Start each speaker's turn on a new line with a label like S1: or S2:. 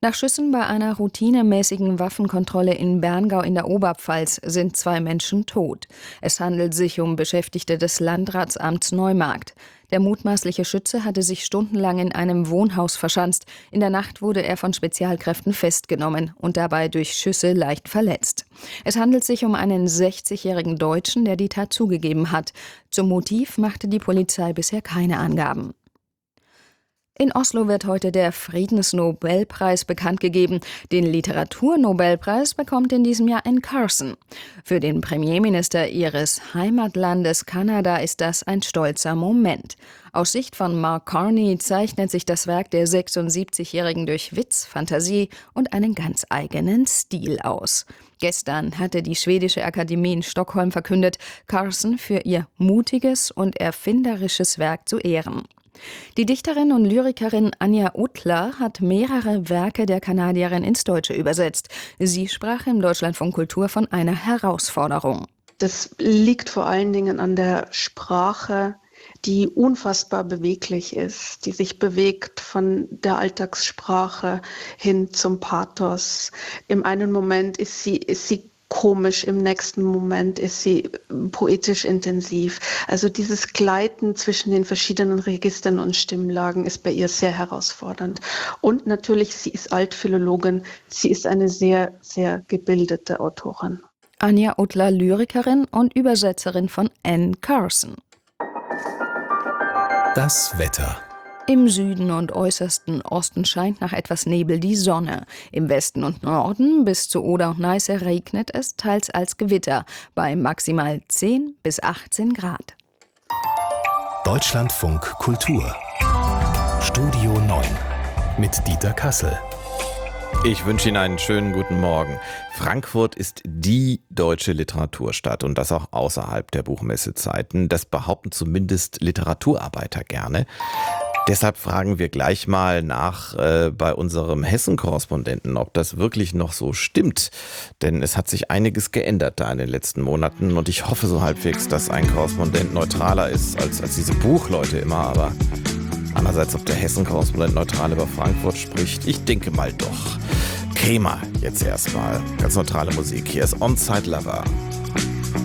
S1: Nach Schüssen bei einer routinemäßigen Waffenkontrolle in Berngau in der Oberpfalz sind 2 Menschen tot. Es handelt sich um Beschäftigte des Landratsamts Neumarkt. Der mutmaßliche Schütze hatte sich stundenlang in einem Wohnhaus verschanzt. In der Nacht wurde er von Spezialkräften festgenommen und dabei durch Schüsse leicht verletzt. Es handelt sich um einen 60-jährigen Deutschen, der die Tat zugegeben hat. Zum Motiv machte die Polizei bisher keine Angaben. In Oslo wird heute der Friedensnobelpreis bekannt gegeben. Den Literaturnobelpreis bekommt in diesem Jahr Anne Carson. Für den Premierminister ihres Heimatlandes Kanada ist das ein stolzer Moment. Aus Sicht von Mark Carney zeichnet sich das Werk der 76-Jährigen durch Witz, Fantasie und einen ganz eigenen Stil aus. Gestern hatte die Schwedische Akademie in Stockholm verkündet, Carson für ihr mutiges und erfinderisches Werk zu ehren. Die Dichterin und Lyrikerin Anja Utla hat mehrere Werke der Kanadierin ins Deutsche übersetzt. Sie sprach im Deutschlandfunk Kultur von einer Herausforderung.
S2: Das liegt vor allen Dingen an der Sprache, die unfassbar beweglich ist, die sich bewegt von der Alltagssprache hin zum Pathos. Im einen Moment ist sie komisch, im nächsten Moment ist sie poetisch intensiv. Also dieses Gleiten zwischen den verschiedenen Registern und Stimmlagen ist bei ihr sehr herausfordernd. Und natürlich, sie ist Altphilologin, sie ist eine sehr, sehr gebildete Autorin.
S1: Anja Utla, Lyrikerin und Übersetzerin von Anne Carson.
S3: Das Wetter.
S1: Im Süden und äußersten Osten scheint nach etwas Nebel die Sonne. Im Westen und Norden bis zu Oder und Neiße regnet es, teils als Gewitter, bei maximal 10 bis 18 Grad.
S3: Deutschlandfunk Kultur. Studio 9 mit Dieter Kassel.
S4: Ich wünsche Ihnen einen schönen guten Morgen. Frankfurt ist die deutsche Literaturstadt und das auch außerhalb der Buchmessezeiten. Das behaupten zumindest Literaturarbeiter gerne. Deshalb fragen wir gleich mal nach bei unserem Hessen-Korrespondenten, ob das wirklich noch so stimmt. Denn es hat sich einiges geändert da in den letzten Monaten und ich hoffe so halbwegs, dass ein Korrespondent neutraler ist als diese Buchleute immer. Aber andererseits, ob der Hessen-Korrespondent neutral über Frankfurt spricht, ich denke mal doch. Krämer jetzt erstmal. Ganz neutrale Musik. Hier ist On-Site Lover.